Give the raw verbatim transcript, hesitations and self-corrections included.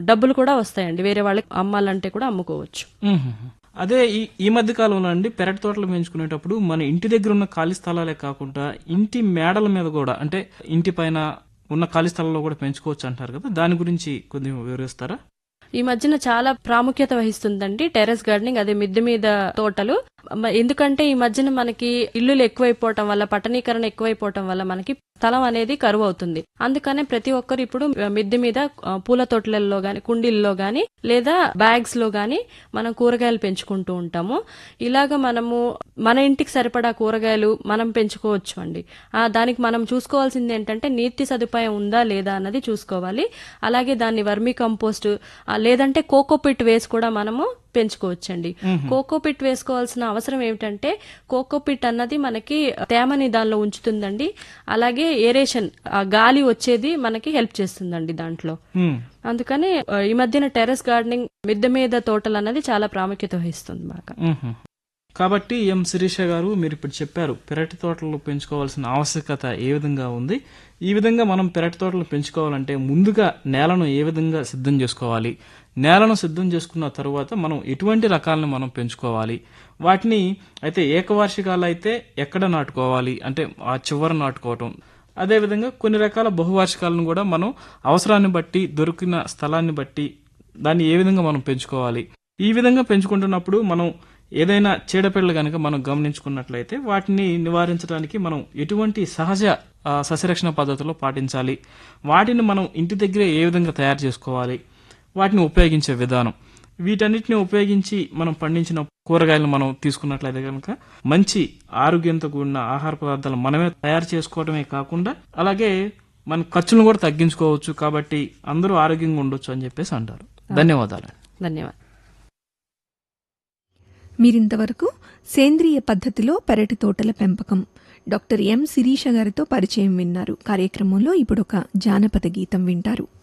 డబ్బులు కూడా వస్తాయండి, వేరే వాళ్ళకి అమ్మాలంటే కూడా అమ్ముకోవచ్చు. అదే ఈ ఈ మధ్య కాలంలో అండి పెరటి తోటలు పెంచుకునేటప్పుడు మన ఇంటి దగ్గర ఉన్న ఖాళీ స్థలాలే కాకుండా ఇంటి మేడల మీద కూడా, అంటే ఇంటి పైన ఉన్న ఖాళీ స్థలాల్లో కూడా పెంచుకోవచ్చు అంటారు కదా, దాని గురించి కొద్దిగా వివరిస్తారా? ఈ మధ్యన చాలా ప్రాముఖ్యత వహిస్తుందండి టెర్రస్ గార్డెనింగ్, అదే మిద్దె మీద తోటలు. ఎందుకంటే ఈ మధ్యన మనకి ఇల్లులు ఎక్కువైపోవటం వల్ల, పట్టణీకరణ ఎక్కువైపోవటం వల్ల మనకి స్థలం అనేది కరువు అవుతుంది. అందుకనే ప్రతి ఒక్కరు ఇప్పుడు మిద్దె మీద పూల తోటలలో గాని, కుండీల్లో గాని లేదా బ్యాగ్స్ లో గాని మనం కూరగాయలు పెంచుకుంటూ ఉంటాము. ఇలాగ మనము మన ఇంటికి సరిపడా కూరగాయలు మనం పెంచుకోవచ్చు అండి. ఆ దానికి మనం చూసుకోవాల్సింది ఏంటంటే నీటి సదుపాయం ఉందా లేదా అన్నది చూసుకోవాలి. అలాగే దాన్ని వర్మీ కంపోస్ట్ లేదంటే కోకోపిట్ వేసి కూడా మనము పెంచుకోవచ్చండి. కోకోపిట్ వేసుకోవాల్సిన అవసరం ఏమిటంటే కోకోపిట్ అన్నది మనకి తేమని దానిలో ఉంచుతుందండి. అలాగే ఏరేషన్, ఆ గాలి వచ్చేది మనకి హెల్ప్ చేస్తుందండి దాంట్లో. అందుకని ఈ మధ్యన టెర్రస్ గార్డెనింగ్, మిద్దె మీద తోటలు అన్నది చాలా ప్రాముఖ్యత వహిస్తుంది బాగా. కాబట్టి ఎం శిరీష గారు, మీరు ఇప్పుడు చెప్పారు పెరటి తోటలు పెంచుకోవాల్సిన ఆవశ్యకత ఏ విధంగా ఉంది. ఈ విధంగా మనం పెరటి తోటలు పెంచుకోవాలంటే ముందుగా నేలను ఏ విధంగా సిద్ధం చేసుకోవాలి, నేలను సిద్ధం చేసుకున్న తరువాత మనం ఎటువంటి రకాలను మనం పెంచుకోవాలి, వాటిని అయితే ఏకవార్షికాలు అయితే ఎక్కడ నాటుకోవాలి, అంటే ఆ చివర నాటుకోవటం, అదేవిధంగా కొన్ని రకాల బహువార్షికాలను కూడా మనం అవసరాన్ని బట్టి, దొరికిన స్థలాన్ని బట్టి దాన్ని ఏ విధంగా మనం పెంచుకోవాలి. ఈ విధంగా పెంచుకుంటున్నప్పుడు మనం ఏదైనా చీడపీడలు కనుక మనం గమనించుకున్నట్లయితే వాటిని నివారించడానికి మనం ఎటువంటి సహజ సస్యరక్షణ పద్ధతులు పాటించాలి, వాటిని మనం ఇంటి దగ్గరే ఏ విధంగా తయారు చేసుకోవాలి, వాటిని ఉపయోగించే విధానం, వీటన్నిటిని ఉపయోగించి మనం పండించిన కూరగాయలను మనం తీసుకున్నట్లయితే కనుక మంచి ఆరోగ్యంతో కూడిన ఆహార పదార్థాలు మనమే తయారు చేసుకోవడమే కాకుండా అలాగే మన ఖర్చులను కూడా తగ్గించుకోవచ్చు. కాబట్టి అందరూ ఆరోగ్యంగా ఉండొచ్చు అని చెప్పేసి అంటారు. ధన్యవాదాలు. ధన్యవాదాలు. మీరింతవరకు సేంద్రియ పద్ధతిలో పెరటి తోటల పెంపకం డాక్టర్ ఎం శిరీష గారితో పరిచయం విన్నారు. కార్యక్రమంలో ఇప్పుడు ఒక జానపద గీతం వింటారు.